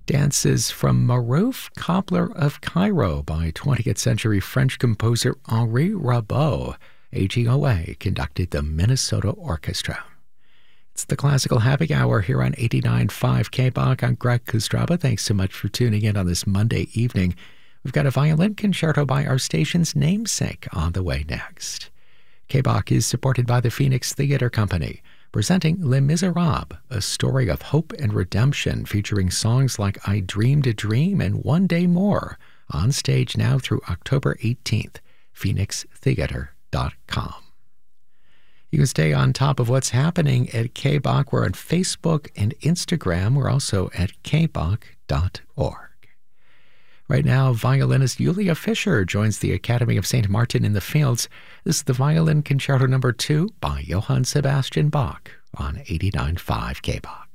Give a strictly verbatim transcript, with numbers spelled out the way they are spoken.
Dances from Marouf, Cobbler of Cairo by twentieth century French composer Henri Rabaud. A G O A conducted the Minnesota Orchestra. It's the Classical Happy Hour here on eighty-nine point five K B O C. I'm Greg Kostraba. Thanks so much for tuning in on this Monday evening. We've got a violin concerto by our station's namesake on the way next. K B O C is supported by the Phoenix Theater Company, presenting Les Miserables, a story of hope and redemption featuring songs like I Dreamed a Dream and One Day More, on stage now through October eighteenth, phoenix theater dot com. You can stay on top of what's happening at K B O C. We're on Facebook and Instagram. We're also at k b o c dot org. Right now, violinist Julia Fischer joins the Academy of Saint Martin in the Fields. This is the Violin Concerto Number two by Johann Sebastian Bach on eighty-nine point five K B O C.